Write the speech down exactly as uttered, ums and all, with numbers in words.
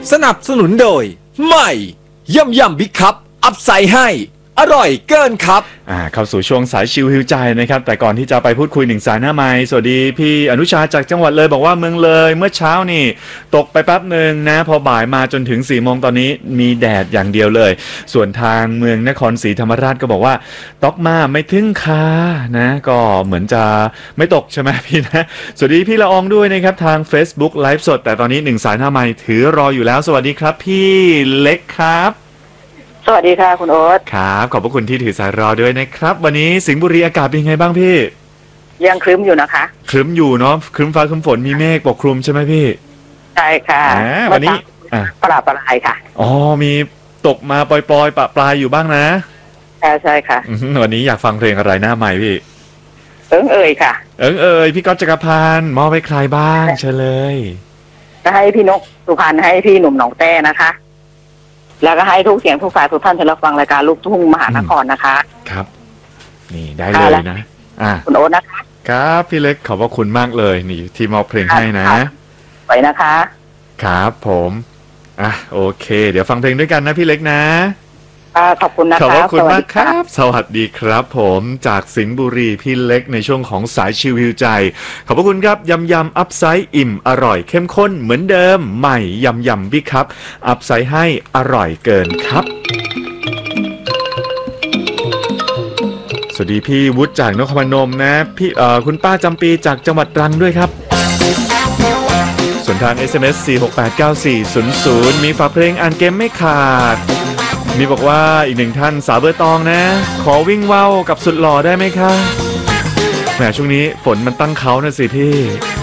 สนับสนุนโดยใหม่ย่ำยำบิ๊กคัพอัพไซด์ให้อร่อยเกินครับอ่าเข้าสู่ช่วงสายชิลฮิวใจนะครับแต่ก่อนที่จะไปพูดคุยหนึ่งสายหน้าไมค์สวัสดีพี่อนุชาจากจังหวัดเลยบอกว่าเมืองเลยเมื่อเช้านี่ตกไปแป๊บหนึ่งนะพอบ่ายมาจนถึงสี่โมงตอนนี้มีแดดอย่างเดียวเลยส่วนทางเมืองนครศรีธรรมราชก็บอกว่าตกมาไม่ถึงค่ะนะก็เหมือนจะไม่ตกใช่ไหมพี่นะสวัสดีพี่ละอองด้วยนะครับทาง Facebook ไลฟ์สดแต่ตอนนี้หนึ่งสายหน้าไมค์ถือรออยู่แล้วสวัสดีครับพี่เล็กครับสวัสดีค่ะคุณโอ๊ตครับขอบพระคุณที่ถือสายรอด้วยนะครับวันนี้สิงห์บุรีอากาศเป็นไงบ้างพี่ยังครึ้มอยู่นะคะครึ้มอยู่เนาะครึ้มฟ้าครึ้มฝนมีเมฆปกคลุมใช่ไหมพี่ใช่ค่ะวันนี้ปลาปลายค่ะอ๋อมีตกมาปล่อยๆปะปลายอยู่บ้างนะใช่ใช่ค่ะวันนี้อยากฟังเพลงอะไรหน้าใหม่พี่เอิงเอ่ยค่ะเอิงเอ่ยพี่ก๊อฟจักรพันธ์มอบให้ใครบ้างเชิญเลยจะให้พี่นกสุพรรณให้พี่หนุ่มหนองแต้นะคะแล้วก็ให้ทุกเสียงทุกฝ่ายทุกท่านที่รับฟังรายการลูกทุ่งมหานครนะคะครับนี่ได้เลยนะอ่าคุณโอ๊ตนะคะครับพี่เล็กขอบพระคุณมากเลยนี่ที่มอบเพลงให้นะไว้นะคะครับผมอ่ะโอเคเดี๋ยวฟังเพลงด้วยกันนะพี่เล็กนะขอบคุณนะคะขอบคุณมากครับสวัสดีครับผมจากสิงห์บุรีพี่เล็กในช่วงของสายชิลฮิวใจขอบพระคุณครับยำยำอัพไซด์อิ่มอร่อยเข้มข้นเหมือนเดิมใหม่ยำยำบิ๊กคัพอัพไซด์ให้อร่อยเกินครับสวัสดีพี่วุฒิจากนครพนมนะพี่เอ่อคุณป้าจำปีจากจังหวัดตรังด้วยครับส่วนทาง เอส เอ็ม เอส สี่ หก แปด เก้า สี่ ศูนย์ ศูนย์มีฝากเพลงอ่านเกมไม่ขาดมีบอกว่าอีกหนึ่งท่านสาวเบอร์ตองนะขอวิ่งว่าวกับสุดหล่อได้ไหมคะแหมช่วงนี้ฝนมันตั้งเขานะสิพี่